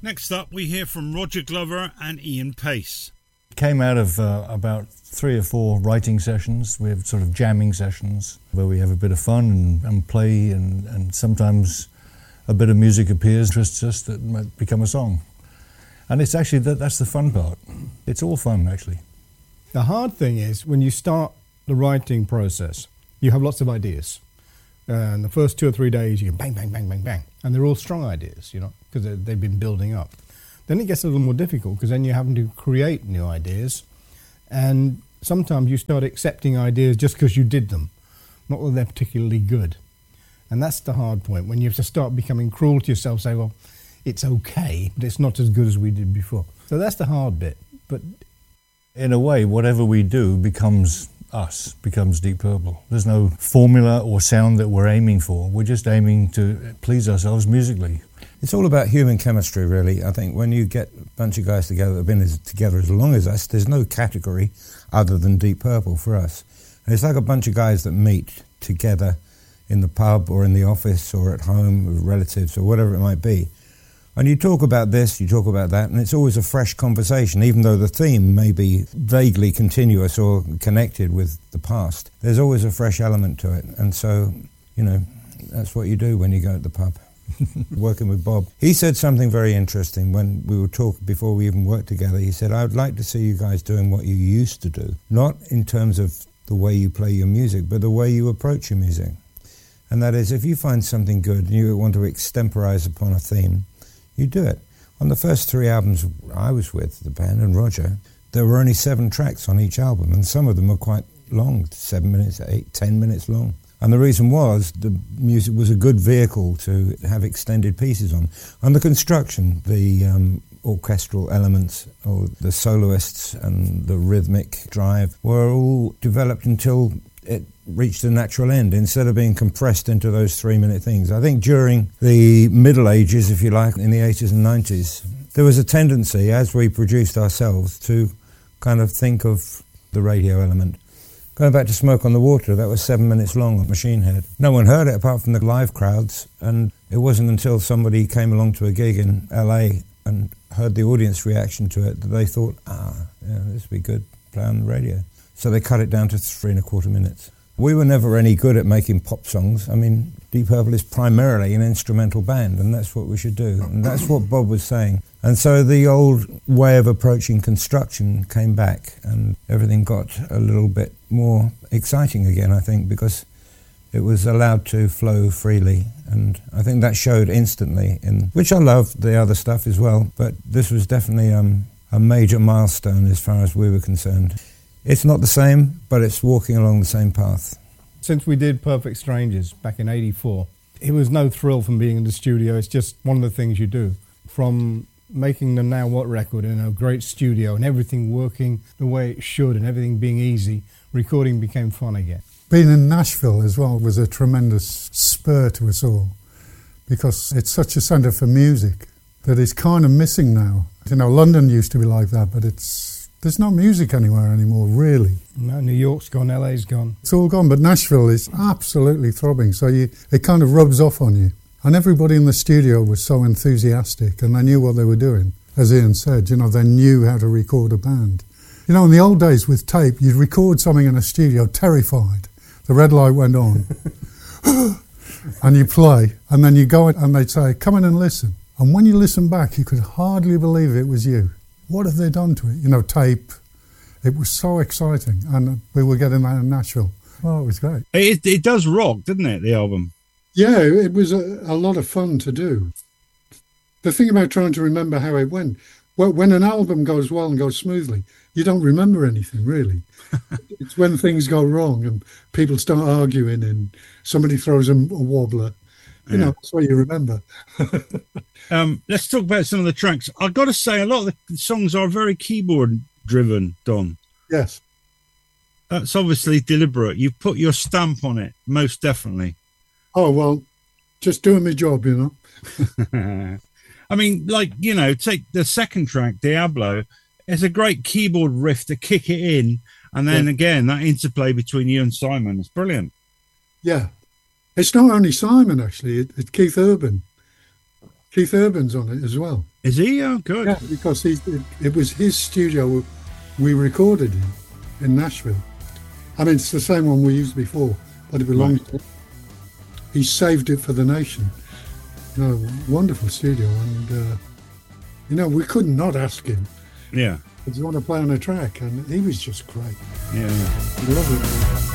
Next up, we hear from Roger Glover and Ian Pace. It came out of about 3 or 4 writing sessions. We have sort of jamming sessions where we have a bit of fun and play, and sometimes a bit of music appears, interests us, that might become a song. And it's actually, that's the fun part. It's all fun, actually. The hard thing is when you start the writing process, you have lots of ideas. And the first 2 or 3 days, you can bang, bang, bang, bang, bang. And they're all strong ideas, because they've been building up. Then it gets a little more difficult because then you're having to create new ideas. And sometimes you start accepting ideas just because you did them, not that they're particularly good. And that's the hard point, when you have to start becoming cruel to yourself, say, well, it's okay, but it's not as good as we did before. So that's the hard bit. But in a way, whatever we do becomes us, becomes Deep Purple. There's no formula or sound that we're aiming for. We're just aiming to please ourselves musically. It's all about human chemistry, really. I think when you get a bunch of guys together that have been together as long as us, there's no category other than Deep Purple for us. And it's like a bunch of guys that meet together in the pub or in the office or at home with relatives or whatever it might be. And you talk about this, you talk about that, and it's always a fresh conversation, even though the theme may be vaguely continuous or connected with the past. There's always a fresh element to it. And so, that's what you do when you go to the pub. Working with Bob. He said something very interesting when we were talking before we even worked together. He said, I would like to see you guys doing what you used to do, not in terms of the way you play your music, but the way you approach your music. And that is, if you find something good and you want to extemporize upon a theme, you do it. On the first 3 albums I was with, the band and Roger, there were only 7 tracks on each album, and some of them were quite long, 7 minutes, 8, 10 minutes long. And the reason was the music was a good vehicle to have extended pieces on. On the construction, the orchestral elements, or the soloists and the rhythmic drive were all developed until it reached a natural end instead of being compressed into those 3-minute things. I think during the Middle Ages, if you like, in the 80s and 90s, there was a tendency, as we produced ourselves, to kind of think of the radio element. Going back to Smoke on the Water, that was 7 minutes long at Machine Head. No one heard it apart from the live crowds, and it wasn't until somebody came along to a gig in LA and heard the audience reaction to it that they thought, this would be good, play on the radio. So they cut it down to 3.25 minutes. We were never any good at making pop songs. I mean, Deep Purple is primarily an instrumental band, and that's what we should do. And that's what Bob was saying. And so the old way of approaching construction came back, and everything got a little bit more exciting again, I think, because it was allowed to flow freely. And I think that showed instantly, which I love the other stuff as well, but this was definitely a major milestone as far as we were concerned. It's not the same, but it's walking along the same path. Since we did Perfect Strangers back in '84, it was no thrill from being in the studio. It's just one of the things you do. From making the Now What record in a great studio and everything working the way it should and everything being easy, recording became fun again. Being in Nashville as well was a tremendous spur to us all, because it's such a centre for music that it's kind of missing now. London used to be like that, but there's no music anywhere anymore, really. No, New York's gone, LA's gone. It's all gone, but Nashville is absolutely throbbing, so it kind of rubs off on you. And everybody in the studio was so enthusiastic, and they knew what they were doing. As Ian said, they knew how to record a band. In the old days with tape, you'd record something in a studio terrified. The red light went on, and you play, and then you go and they'd say, come in and listen. And when you listen back, you could hardly believe it was you. What have they done to it? Tape. It was so exciting, and we were getting that in Nashville. Oh, it was great. It does rock, doesn't it, the album? Yeah, it was a lot of fun to do. The thing about trying to remember how it went, when an album goes well and goes smoothly, you don't remember anything, really. It's when things go wrong and people start arguing and somebody throws a wobbler. That's what you remember. Let's talk about some of the tracks. I've got to say, a lot of the songs are very keyboard-driven, Don. Yes. That's obviously deliberate. You've put your stamp on it, most definitely. Oh, well, just doing my job, I mean, take the second track, Diablo. It's a great keyboard riff to kick it in. And then again, that interplay between you and Simon is brilliant. Yeah. It's not only Simon, actually. It's Keith Urban. Keith Urban's on it as well. Is he? Oh, good. Yeah, because it was his studio we recorded in Nashville. I mean, it's the same one we used before, but it belongs to him. He saved it for the nation. You know, wonderful studio. And, you know, we could not ask him. Yeah. Do you want to play on a track? And he was just great. Yeah. Lovely.